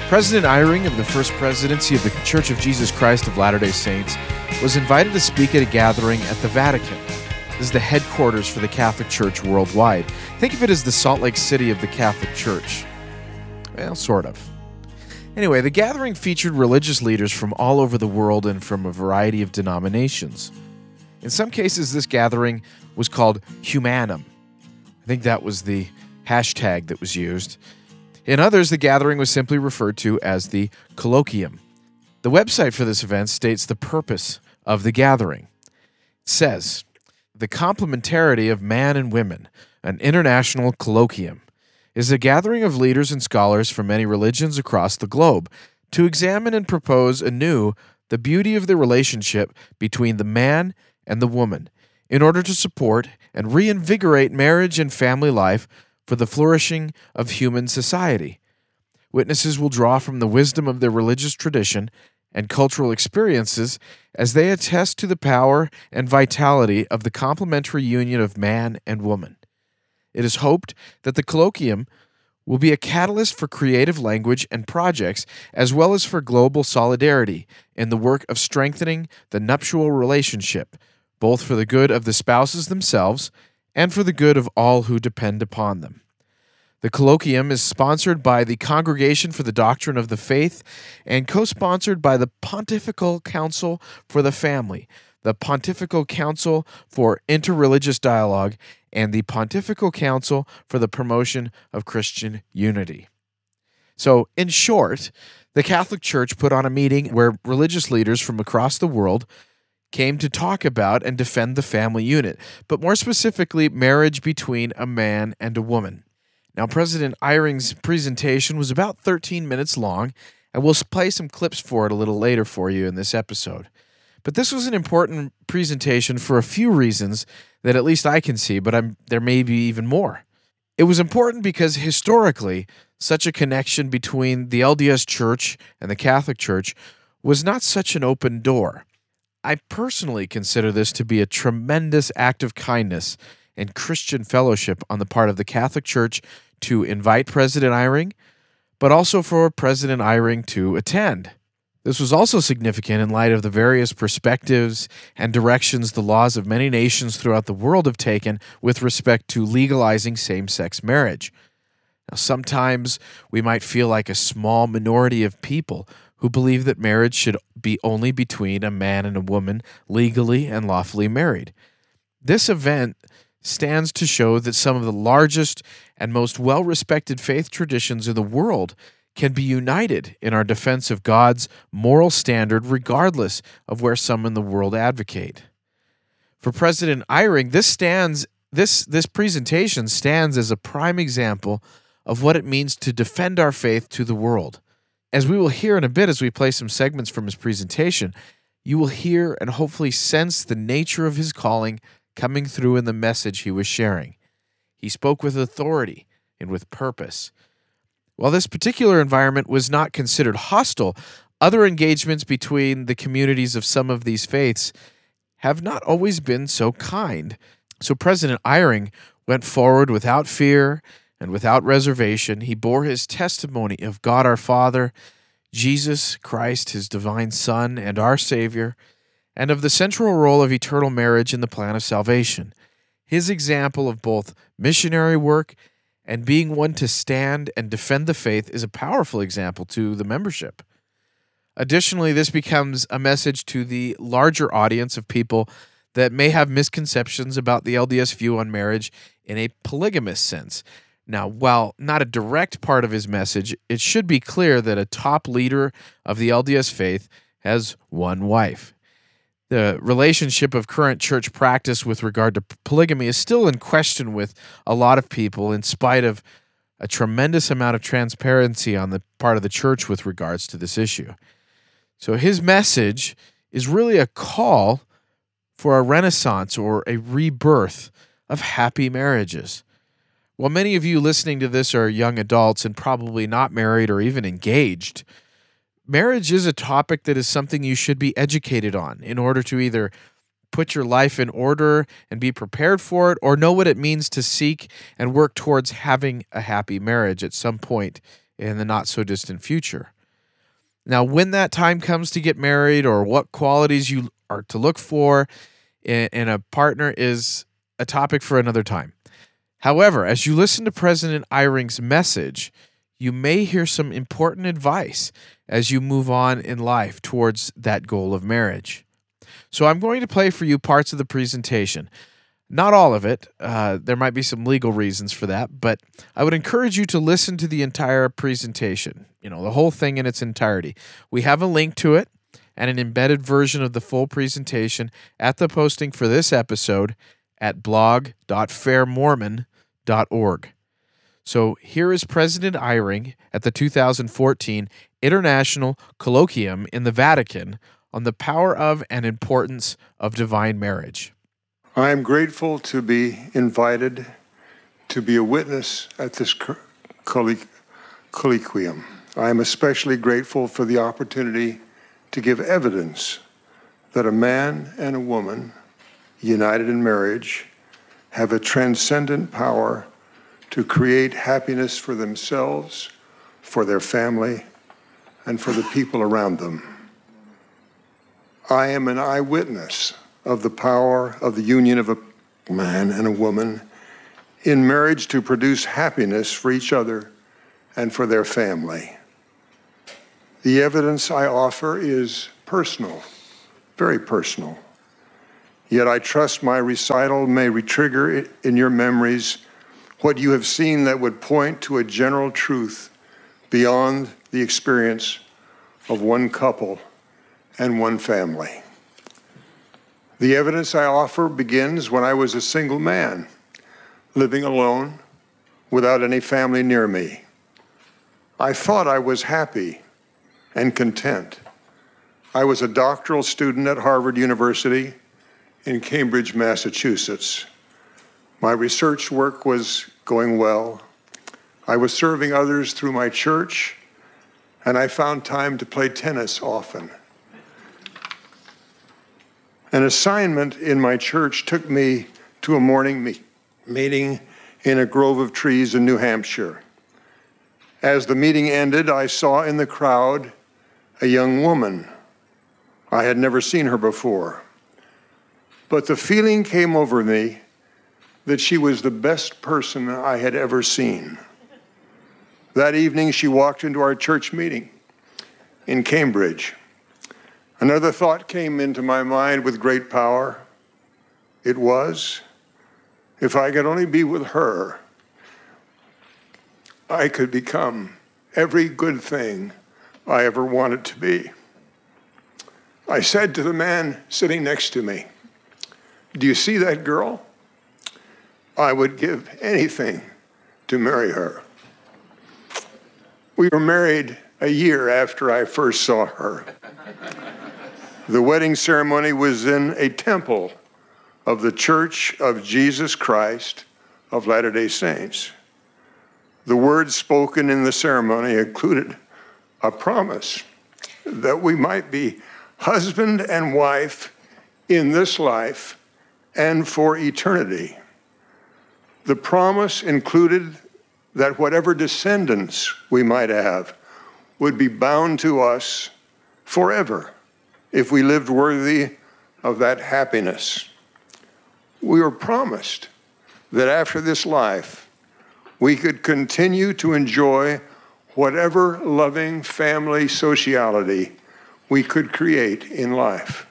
President Eyring of the First Presidency of the Church of Jesus Christ of Latter-day Saints was invited to speak at a gathering at the Vatican. This is the headquarters for the Catholic Church worldwide. Think of it as the Salt Lake City of the Catholic Church. Well, sort of. Anyway, the gathering featured religious leaders from all over the world and from a variety of denominations. In some cases, this gathering was called Humanum. I think that was the hashtag that was used. In others, the gathering was simply referred to as the Colloquium. The website for this event states the purpose of the gathering. It says, "The complementarity of man and women, an international colloquium, is a gathering of leaders and scholars from many religions across the globe to examine and propose anew the beauty of the relationship between the man and the woman in order to support and reinvigorate marriage and family life for the flourishing of human society. Witnesses will draw from the wisdom of their religious tradition and cultural experiences as they attest to the power and vitality of the complementary union of man and woman. It is hoped that the colloquium will be a catalyst for creative language and projects as well as for global solidarity in the work of strengthening the nuptial relationship, both for the good of the spouses themselves and for the good of all who depend upon them. The colloquium is sponsored by the Congregation for the Doctrine of the Faith and co-sponsored by the Pontifical Council for the Family, the Pontifical Council for Interreligious Dialogue, and the Pontifical Council for the Promotion of Christian Unity." So, in short, the Catholic Church put on a meeting where religious leaders from across the world came to talk about and defend the family unit, but more specifically, marriage between a man and a woman. Now, President Eyring's presentation was about 13 minutes long, and we'll play some clips for it a little later for you in this episode. But this was an important presentation for a few reasons that at least I can see, but there may be even more. It was important because historically, such a connection between the LDS Church and the Catholic Church was not such an open door. I personally consider this to be a tremendous act of kindness and Christian fellowship on the part of the Catholic Church to invite President Eyring, but also for President Eyring to attend. This was also significant in light of the various perspectives and directions the laws of many nations throughout the world have taken with respect to legalizing same-sex marriage. Now, sometimes we might feel like a small minority of people who believe that marriage should be only between a man and a woman legally and lawfully married. This event stands to show that some of the largest and most well-respected faith traditions in the world can be united in our defense of God's moral standard regardless of where some in the world advocate. For President Eyring, this presentation stands as a prime example of what it means to defend our faith to the world. As we will hear in a bit as we play some segments from his presentation, you will hear and hopefully sense the nature of his calling coming through in the message he was sharing. He spoke with authority and with purpose. While this particular environment was not considered hostile, other engagements between the communities of some of these faiths have not always been so kind. So President Eyring went forward without fear and without reservation. He bore his testimony of God our Father, Jesus Christ, his divine Son and our Savior, and of the central role of eternal marriage in the plan of salvation. His example of both missionary work and being one to stand and defend the faith is a powerful example to the membership. Additionally, this becomes a message to the larger audience of people that may have misconceptions about the LDS view on marriage in a polygamous sense. Now, while not a direct part of his message, it should be clear that a top leader of the LDS faith has one wife. The relationship of current church practice with regard to polygamy is still in question with a lot of people in spite of a tremendous amount of transparency on the part of the church with regards to this issue. So his message is really a call for a renaissance or a rebirth of happy marriages. While many of you listening to this are young adults and probably not married or even engaged, marriage is a topic that is something you should be educated on in order to either put your life in order and be prepared for it, or know what it means to seek and work towards having a happy marriage at some point in the not-so-distant future. Now, when that time comes to get married or what qualities you are to look for in a partner is a topic for another time. However, as you listen to President Eyring's message, you may hear some important advice as you move on in life towards that goal of marriage. So I'm going to play for you parts of the presentation. Not all of it. There might be some legal reasons for that, but I would encourage you to listen to the entire presentation, the whole thing in its entirety. We have a link to it and an embedded version of the full presentation at the posting for this episode at blog.fairmormon.org. So here is President Eyring at the 2014 International Colloquium in the Vatican on the power of and importance of divine marriage. I am grateful to be invited to be a witness at this colloquium. I am especially grateful for the opportunity to give evidence that a man and a woman united in marriage have a transcendent power to create happiness for themselves, for their family, and for the people around them. I am an eyewitness of the power of the union of a man and a woman in marriage to produce happiness for each other and for their family. The evidence I offer is personal, very personal. Yet I trust my recital may retrigger in your memories what you have seen that would point to a general truth beyond the experience of one couple and one family. The evidence I offer begins when I was a single man, living alone, without any family near me. I thought I was happy and content. I was a doctoral student at Harvard University in Cambridge, Massachusetts. My research work was going well. I was serving others through my church, and I found time to play tennis often. An assignment in my church took me to a morning meeting in a grove of trees in New Hampshire. As the meeting ended, I saw in the crowd a young woman. I had never seen her before, but the feeling came over me that she was the best person I had ever seen. That evening, she walked into our church meeting in Cambridge. Another thought came into my mind with great power. It was, if I could only be with her, I could become every good thing I ever wanted to be. I said to the man sitting next to me, "Do you see that girl? I would give anything to marry her." We were married a year after I first saw her. The wedding ceremony was in a temple of the Church of Jesus Christ of Latter-day Saints. The words spoken in the ceremony included a promise that we might be husband and wife in this life and for eternity. The promise included that whatever descendants we might have would be bound to us forever if we lived worthy of that happiness. We were promised that after this life, we could continue to enjoy whatever loving family sociality we could create in life.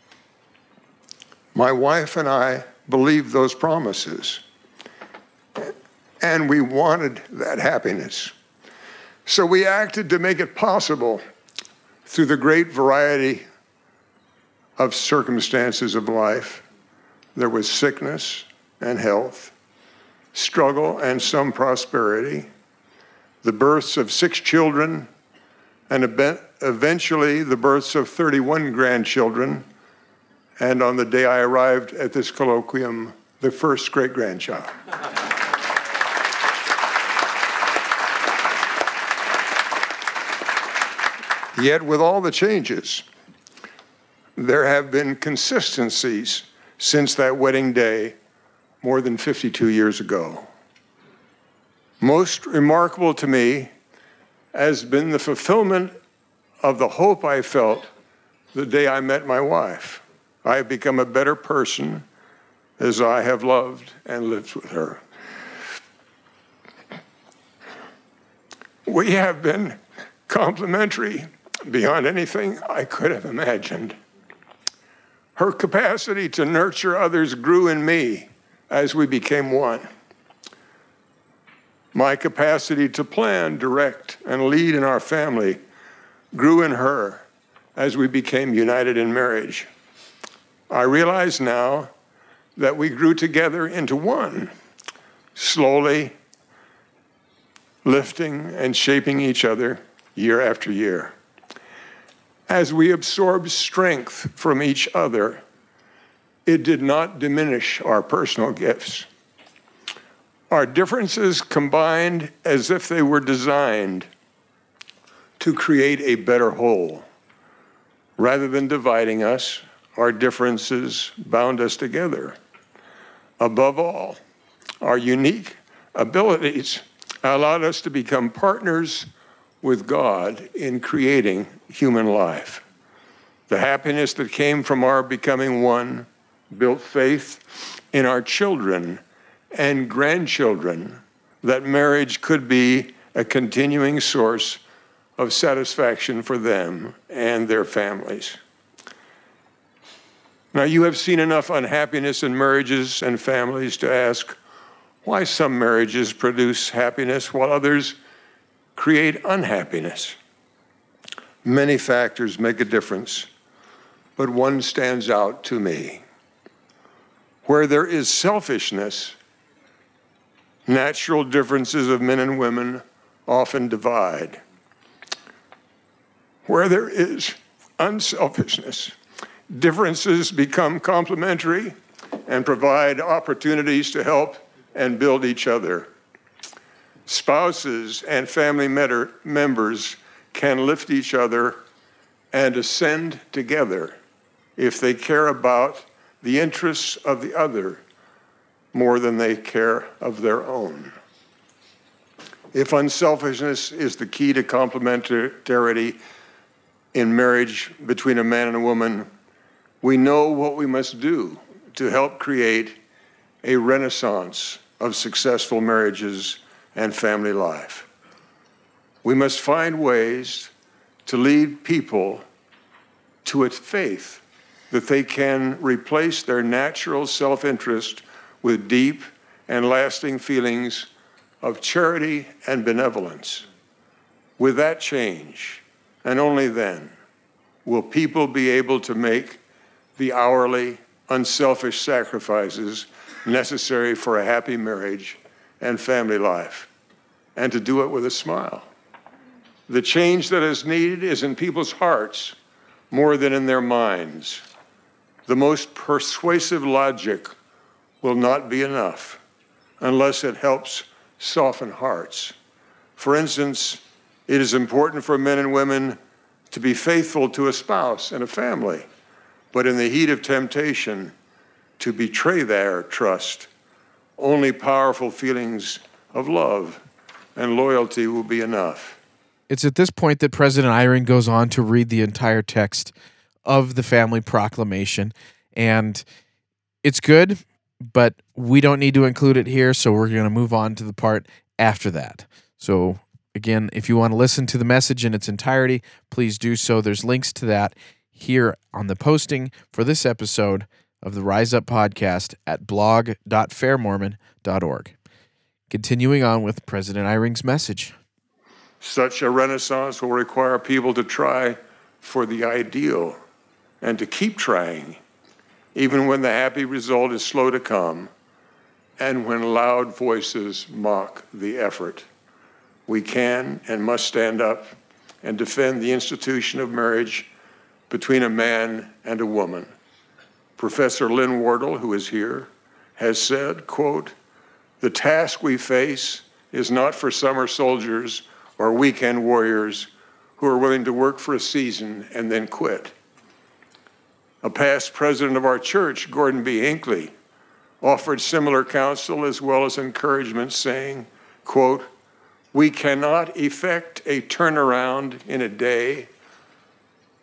My wife and I believed those promises, and we wanted that happiness. So we acted to make it possible through the great variety of circumstances of life. There was sickness and health, struggle and some prosperity, the births of 6 children, and eventually the births of 31 grandchildren, and on the day I arrived at this colloquium, the first great-grandchild. Yet with all the changes, there have been consistencies since that wedding day more than 52 years ago. Most remarkable to me has been the fulfillment of the hope I felt the day I met my wife. I have become a better person as I have loved and lived with her. We have been complementary beyond anything I could have imagined. Her capacity to nurture others grew in me as we became one. My capacity to plan, direct, and lead in our family grew in her as we became united in marriage. I realize now that we grew together into one, slowly lifting and shaping each other year after year. As we absorbed strength from each other, it did not diminish our personal gifts. Our differences combined as if they were designed to create a better whole. Rather than dividing us, our differences bound us together. Above all, our unique abilities allowed us to become partners with God in creating human life. The happiness that came from our becoming one built faith in our children and grandchildren that marriage could be a continuing source of satisfaction for them and their families. Now, you have seen enough unhappiness in marriages and families to ask why some marriages produce happiness while others create unhappiness. Many factors make a difference, but one stands out to me. Where there is selfishness, natural differences of men and women often divide. Where there is unselfishness, differences become complementary and provide opportunities to help and build each other. Spouses and family members can lift each other and ascend together if they care about the interests of the other more than they care of their own. If unselfishness is the key to complementarity in marriage between a man and a woman, we know what we must do to help create a renaissance of successful marriages and family life. We must find ways to lead people to a faith that they can replace their natural self-interest with deep and lasting feelings of charity and benevolence. With that change, and only then, will people be able to make the hourly, unselfish sacrifices necessary for a happy marriage and family life, and to do it with a smile. The change that is needed is in people's hearts more than in their minds. The most persuasive logic will not be enough unless it helps soften hearts. For instance, it is important for men and women to be faithful to a spouse and a family, but in the heat of temptation, to betray their trust, only powerful feelings of love and loyalty will be enough. It's at this point that President Eyring goes on to read the entire text of the family proclamation, and it's good, but we don't need to include it here, so we're going to move on to the part after that. So again, if you want to listen to the message in its entirety, please do so. There's links to that here on the posting for this episode of the Rise Up podcast at blog.fairmormon.org. Continuing on with President Eyring's message. Such a renaissance will require people to try for the ideal and to keep trying, even when the happy result is slow to come and when loud voices mock the effort. We can and must stand up and defend the institution of marriage between a man and a woman. Professor Lynn Wardle, who is here, has said, quote, "The task we face is not for summer soldiers or weekend warriors who are willing to work for a season and then quit." A past president of our church, Gordon B. Hinckley, offered similar counsel as well as encouragement, saying, quote, "We cannot effect a turnaround in a day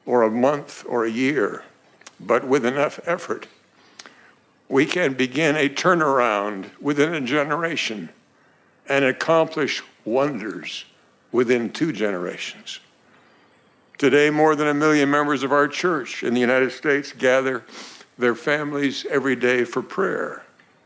or a month or a year, but with enough effort, we can begin a turnaround within a generation and accomplish wonders within 2 generations. Today, more than 1 million members of our church in the United States gather their families every day for prayer.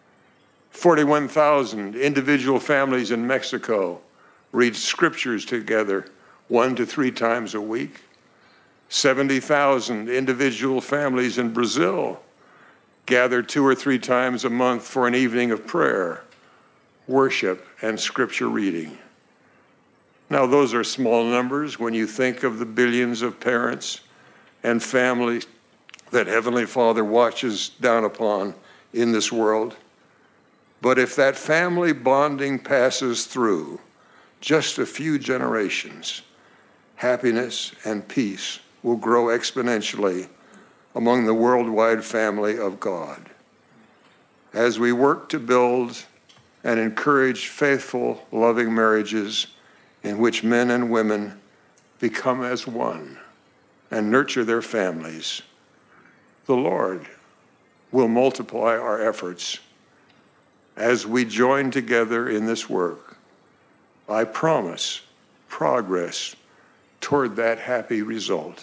41,000 individual families in Mexico read scriptures together 1 to 3 times a week. 70,000 individual families in Brazil gather 2 or 3 times a month for an evening of prayer, worship, and scripture reading. Now, those are small numbers when you think of the billions of parents and families that Heavenly Father watches down upon in this world. But if that family bonding passes through just a few generations, happiness and peace will grow exponentially among the worldwide family of God. As we work to build and encourage faithful, loving marriages in which men and women become as one and nurture their families, the Lord will multiply our efforts. As we join together in this work, I promise progress toward that happy result.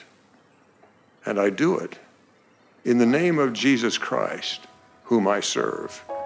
And I do it in the name of Jesus Christ, whom I serve.